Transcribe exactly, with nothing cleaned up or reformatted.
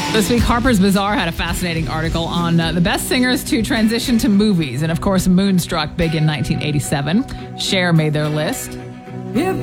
This week, Harper's Bazaar had a fascinating article on uh, the best singers to transition to movies. And of course, Moonstruck, big in nineteen eighty-seven. Cher made their list.